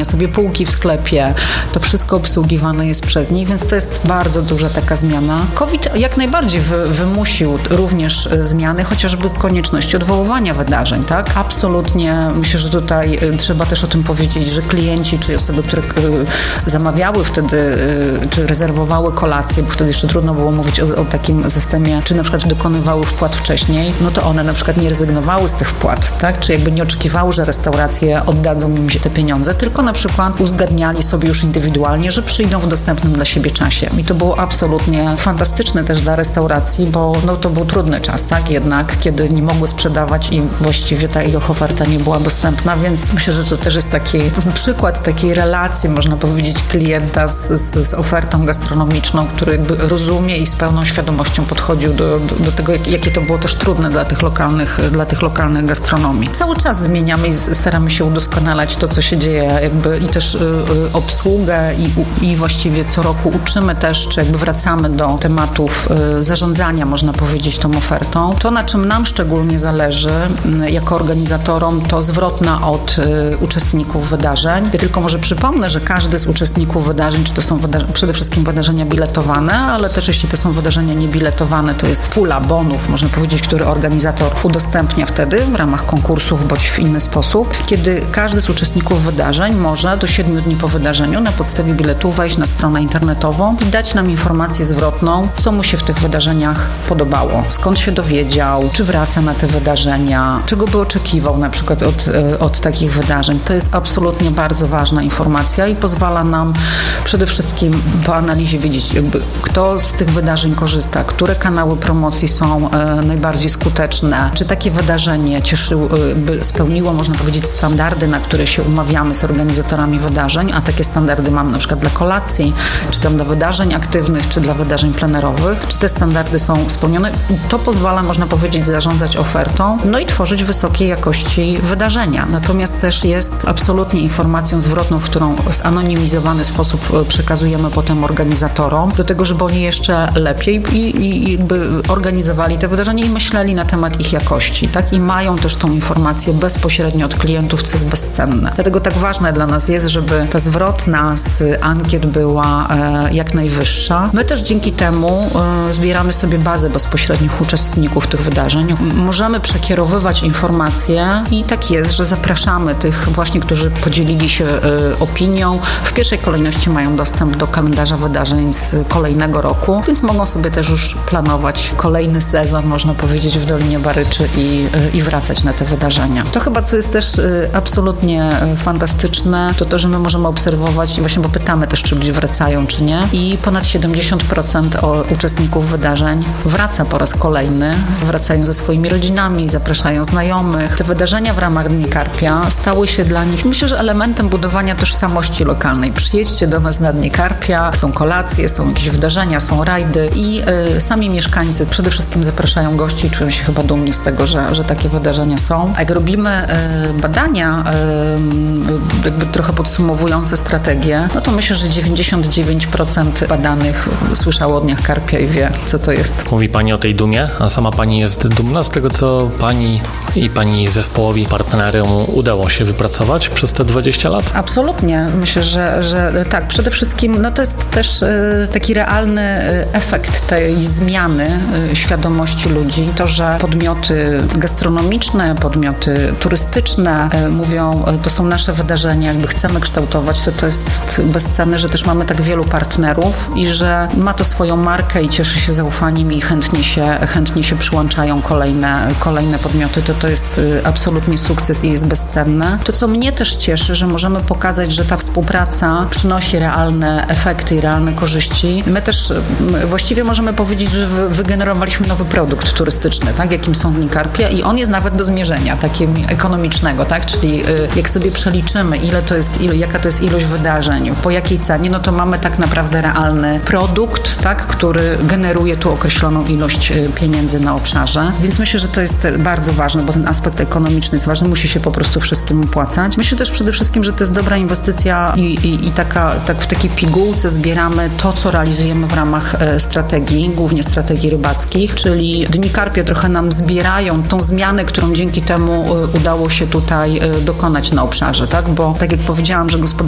sobie półki w sklepie. To wszystko obsługiwane jest przez nich, więc to jest bardzo duża taka zmiana. COVID jak najbardziej wymusił również zmiany, chociażby konieczności odwoływania wydarzeń, tak? Absolutnie myślę, że tutaj trzeba też o tym powiedzieć, że klienci, czy osoby, które zamawiały wtedy, czy rezerwowały kolację, bo wtedy jeszcze trudno było mówić o takim systemie, czy na przykład dokonywały wpłat wcześniej, no to one na przykład nie rezygnowały z tych wpłat, tak? Czy jakby nie oczekiwały, że restauracje oddadzą im się te pieniądze, tylko na przykład uzgadniali sobie już indywidualnie, że przyjdą w dostępnym dla siebie czasie. I to było absolutnie fantastyczne też dla restauracji, bo no, to był trudny czas, tak? Jednak, kiedy nie mogły sprzedawać i właściwie ta ich oferta nie była dostępna, więc myślę, że to też jest taki przykład takiej relacji, można powiedzieć, klienta z ofertą gastronomiczną, który jakby rozumie i z pełną świadomością podchodził do tego, jakie to było też trudne dla tych lokalnych gastronomii. Cały czas zmieniamy i staramy się udoskonalać to, co się dzieje, jakby i też obsługę i właściwie co roku uczymy też, czy jakby wracamy do tematów zarządzania, można powiedzieć, tą ofertą. To, na czym nam szczególnie zależy jako organizatorom, to zwrotna od uczestników wydarzeń. Ja tylko może przypomnę, że każdy z uczestników wydarzeń, czy to są przede wszystkim wydarzenia biletowane, ale też jeśli to są wydarzenia niebiletowane, to jest pula bonów, można powiedzieć, który organizator udostępnia wtedy w ramach konkursów bądź w inny sposób, kiedy każdy z uczestników wydarzeń może do 7 dni po wydarzeniu na podstawie biletu wejść na stronę internetową i dać nam informację zwrotną, co mu się w tych wydarzeniach podobało, skąd się dowiedział, czy wraca na te wydarzenia, czego by oczekiwał na przykład od takich wydarzeń. To jest absolutnie bardzo ważna informacja i pozwala nam przede wszystkim po analizie wiedzieć, jakby kto z tych wydarzeń korzysta, które kanały promocji są najbardziej skuteczne, czy takie wydarzenie spełniło, można powiedzieć, standardy, na które się umawiamy z organizatorami wydarzeń, a takie standardy mamy na przykład dla kolacji, czy tam dla wydarzeń aktywnych, czy dla wydarzeń plenerowych, czy te standardy są spełnione. To pozwala, można powiedzieć, zarządzać ofertą, no i tworzyć wysokiej jakości wydarzenia. Natomiast też jest absolutnie informacją zwrotną, którą w zanonimizowany sposób przekazujemy potem organizatorom, do tego, żeby oni jeszcze lepiej i jakby organizowali te wydarzenia i myśleli na temat ich jakości, tak? I mają też tą informację bezpośrednio od klientów, co jest bezcenne. Dlatego tak ważne dla nas jest, żeby ta zwrotna z ankiet była jak najwyższa. My też dzięki temu zbieramy sobie bazę bezpośrednich uczestników tych wydarzeń. Możemy przekierowywać informacje i tak jest, że zapraszamy tych właśnie, którzy podzielili się opinią. W pierwszej kolejności mają dostęp do kalendarza wydarzeń z kolejnego roku, więc mogą sobie też już planować kolejny sezon, można powiedzieć, w Dolinie Baryczy i wracać na te wydarzenia. To chyba, co jest też absolutnie fantastyczne, to, że my możemy obserwować, właśnie bo pytamy też, czy ludzie wracają, czy nie. I ponad 70% uczestników wydarzeń wraca po raz kolejny. Wracają ze swoimi rodzinami, zapraszają znajomych. Te wydarzenia w ramach Dni Karpia stały się dla nich, myślę, że elementem budowania tożsamości lokalnej. Przyjedźcie do nas na Dni Karpia, są kolacje, są jakieś wydarzenia, są rajdy i sami mieszkańcy przede wszystkim zapraszają gości i czują się chyba dumni z tego, że takie wydarzenia są. A jak robimy badania, jakby trochę podsumowujące strategię, no to myślę, że 99% badanych słyszało o Dniach Karpia i wie, co to jest. Mówi Pani o tej dumie, a sama Pani jest dumna z tego, co Pani i Pani zespołowi, partnerom udało się wypracować przez te 20 lat? Absolutnie. Myślę, że tak. Przede wszystkim no to jest też taki realny efekt tej zmiany świadomości ludzi. To, że podmioty gastronomiczne, podmioty turystyczne mówią, to są nasze wydarzenia, jakby chcemy kształtować, to jest bezcenne, że też mamy tak wielu partnerów i że ma to swoją markę i cieszy się zaufaniem i chętnie się przyłączają kolejne podmioty. To jest absolutnie sukces i jest bezcenne. To, co mnie też cieszy, że możemy pokazać, że ta współpraca przynosi realne efekty i realne korzyści. My też właściwie możemy powiedzieć, że wygenerowaliśmy nowy produkt turystyczny, tak, jakim są Dni Karpia i on jest nawet do zmierzenia, takiego ekonomicznego, tak, czyli jak sobie przeliczymy, jaka to jest ilość wydarzeń, po jakiej cenie, no to mamy tak naprawdę realny produkt, tak, który generuje tu określoną ilość pieniędzy na obszarze, więc myślę, że to jest bardzo ważne, bo ten aspekt ekonomiczny jest ważny, musi się po prostu wszystkim opłacać. Myślę też przede wszystkim, że to jest dobra inwestycja i tak w takiej pigułce zbieramy to, co realizujemy w ramach strategii, głównie strategii rybackich, czyli Dni Karpia trochę nam zbierają tą zmianę, którą dzięki temu udało się tutaj dokonać na obszarze, tak? Bo tak jak powiedziałam, że